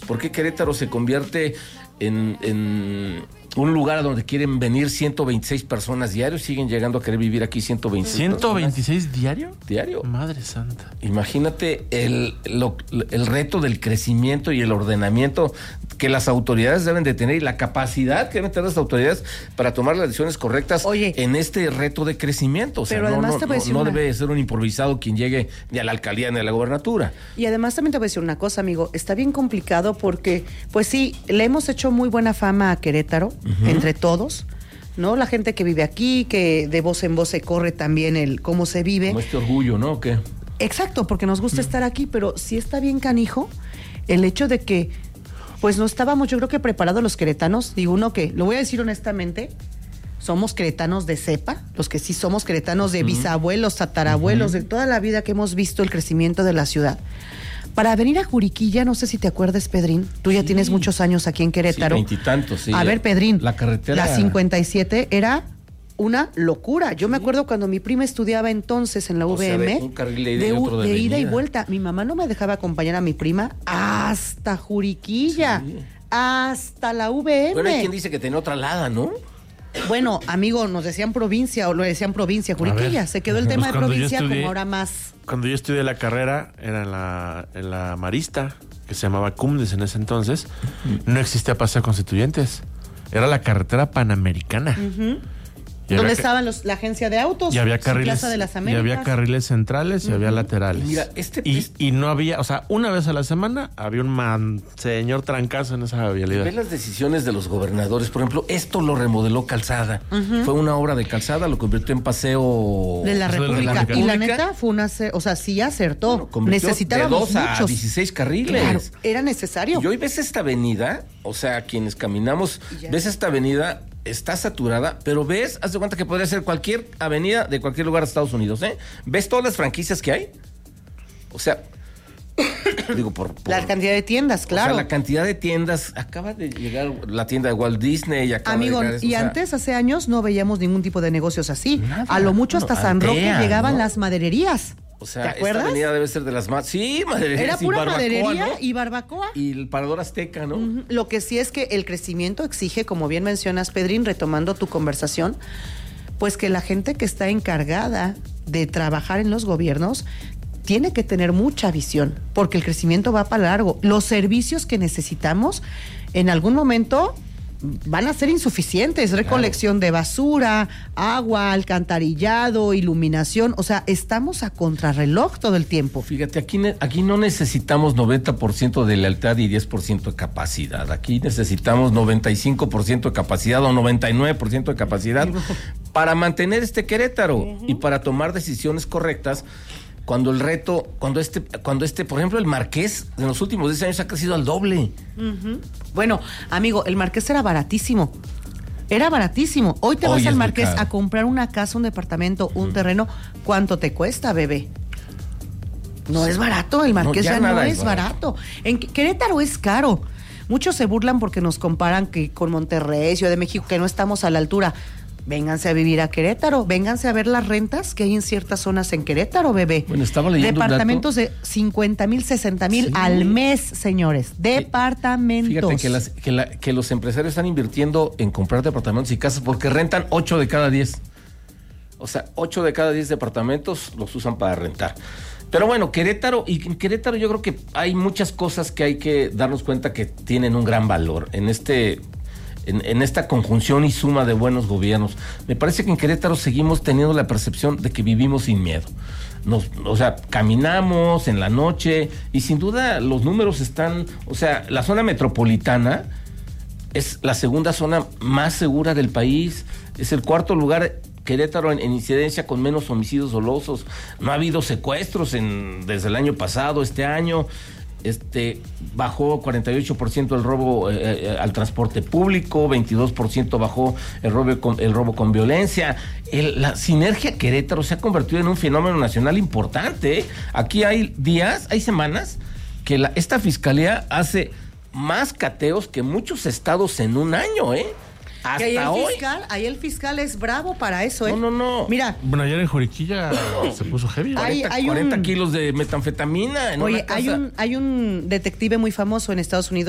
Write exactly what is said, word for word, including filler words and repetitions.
¿Por qué Querétaro se convierte en, en un lugar a donde quieren venir ciento veintiséis personas diarios? Siguen llegando a querer vivir aquí ciento veintiséis ¿ciento veintiséis personas. ¿Diario? Diario. Madre santa. Imagínate el, lo, el reto del crecimiento y el ordenamiento que las autoridades deben de tener y la capacidad que deben tener las autoridades para tomar las decisiones correctas. Oye, en este reto de crecimiento. O sea, pero no, además no, te voy a decir no, no una... debe ser un improvisado quien llegue ni a la alcaldía ni a la gobernatura. Y además también te voy a decir una cosa, amigo. Está bien complicado porque, pues sí, le hemos hecho muy buena fama a Querétaro, uh-huh. entre todos, ¿no? La gente que vive aquí, que de voz en voz se corre también el cómo se vive. Como este orgullo, ¿no? ¿O qué? Exacto, porque nos gusta uh-huh. estar aquí, pero sí está bien canijo el hecho de que pues no estábamos, yo creo que preparados los queretanos. Digo, uno que, lo voy a decir honestamente, somos queretanos de cepa, los que sí somos queretanos de uh-huh. bisabuelos, tatarabuelos, uh-huh. de toda la vida que hemos visto el crecimiento de la ciudad. Para venir a Juriquilla, no sé si te acuerdas, Pedrín, tú ya sí. tienes muchos años aquí en Querétaro. Sí, veintitantos, sí. A ver, Pedrín, la carretera... la cincuenta y siete era una locura. Yo sí. me acuerdo cuando mi prima estudiaba entonces en la o U V M, sea, de un carril de ida, de, y otro de, de ida y venida. vuelta. Mi mamá no me dejaba acompañar a mi prima hasta Juriquilla. Sí. Hasta la U V M. Bueno, hay quien dice que tenía otra lada, ¿no? Bueno, amigo, nos decían provincia o lo decían provincia, Juriquilla. Se quedó el tema pues de provincia estudié, como ahora más. Cuando yo estudié la carrera, era en la, en la Marista, que se llamaba Cumdes en ese entonces. Uh-huh. No existía Paseo Constituyentes. Era la carretera panamericana. Uh-huh. ¿Dónde estaban los, la agencia de autos? Y había carriles, Plaza de las y Américas. había carriles centrales y uh-huh. había laterales. Y mira, este, y, este... y no había, o sea, una vez a la semana había un man, señor trancazo en esa vialidad. Ve las decisiones de los gobernadores. Por ejemplo, esto lo remodeló Calzada. Uh-huh. Fue una obra de Calzada, lo convirtió en paseo de la, paseo República. De la República. Y la neta fue una, o sea, sí acertó. Bueno, necesitábamos de dos muchos. a dieciséis carriles. Claro, era necesario. Y hoy ves esta avenida, o sea, quienes caminamos, ves esta avenida, está saturada, pero ves, haz de cuenta que podría ser cualquier avenida de cualquier lugar de Estados Unidos, ¿eh? ¿Ves todas las franquicias que hay? O sea, digo, por, por... La cantidad de tiendas, claro. O sea, la cantidad de tiendas, acaba de llegar la tienda de Walt Disney, acaba Amigo, de llegar eso, y o sea, antes, hace años, no veíamos ningún tipo de negocios así. Nada, a lo mucho hasta no, San Roque Altea, llegaban ¿no? las madererías. O sea, ¿te acuerdas? Esta avenida debe ser de las más... Sí, madererías. Era pura y barbacoa, maderería, ¿no? y barbacoa. Y el Parador Azteca, ¿no? Uh-huh. Lo que sí es que el crecimiento exige, como bien mencionas, Pedrín, retomando tu conversación, pues que la gente que está encargada de trabajar en los gobiernos tiene que tener mucha visión, porque el crecimiento va para largo. Los servicios que necesitamos, en algún momento van a ser insuficientes, recolección claro. de basura, agua, alcantarillado, iluminación, o sea, estamos a contrarreloj todo el tiempo. Fíjate, aquí, aquí no necesitamos noventa por ciento de lealtad y diez por ciento de capacidad, aquí necesitamos noventa y cinco por ciento de capacidad o noventa y nueve por ciento de capacidad para mantener este Querétaro uh-huh. y para tomar decisiones correctas. Cuando el reto, cuando este, cuando este, por ejemplo, el Marqués en los últimos diez años ha crecido al doble. Uh-huh. Bueno, amigo, el Marqués era baratísimo. Era baratísimo. Hoy te Hoy vas al Marqués caro. a comprar una casa, un departamento, un uh-huh. terreno. ¿Cuánto te cuesta, bebé? No sí. es barato, el Marqués no, ya, ya no es barato. barato. En Querétaro es caro. Muchos se burlan porque nos comparan que con Monterrey, Ciudad de México, que no estamos a la altura. Vénganse a vivir a Querétaro, vénganse a ver las rentas que hay en ciertas zonas en Querétaro, bebé. Bueno, estaba leyendo departamentos de cincuenta mil, sesenta mil sí. al mes, señores. Departamentos. Fíjate que, las, que, la, que los empresarios están invirtiendo en comprar departamentos y casas porque rentan ocho de cada diez. O sea, ocho de cada diez departamentos los usan para rentar. Pero bueno, Querétaro, y en Querétaro yo creo que hay muchas cosas que hay que darnos cuenta que tienen un gran valor en este... En, en esta conjunción y suma de buenos gobiernos. Me parece que en Querétaro seguimos teniendo la percepción de que vivimos sin miedo. Nos, o sea, caminamos en la noche y sin duda los números están, o sea, la zona metropolitana es la segunda zona más segura del país, es el cuarto lugar Querétaro en, en incidencia con menos homicidios dolosos. No ha habido secuestros en, desde el año pasado, este año. Este bajó cuarenta y ocho por ciento el robo eh, eh, al transporte público, veintidós por ciento bajó el robo con, el robo con violencia. El, la sinergia Querétaro se ha convertido en un fenómeno nacional importante, ¿eh? Aquí hay días, hay semanas que la, esta fiscalía hace más cateos que muchos estados en un año, ¿eh? Hasta ahí el hoy. Fiscal, ahí el fiscal es bravo para eso, ¿eh? No, no, no. Mira. Bueno, ayer en Juriquilla se puso heavy. Hay, cuarenta, hay cuarenta un, kilos de metanfetamina en oye, una casa. hay un, hay un detective muy famoso en Estados Unidos